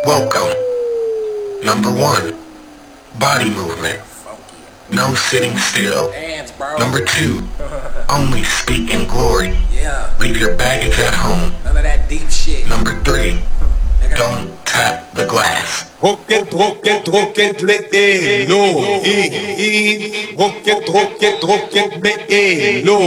Welcome. Number 1, body movement. No sitting still. Dance, bro. Number 2, only speak in glory. Yeah. Leave your baggage at home. None of that deep shit. Number 3, don't tap the glass. Rocket, let it low. Rocket, let it low.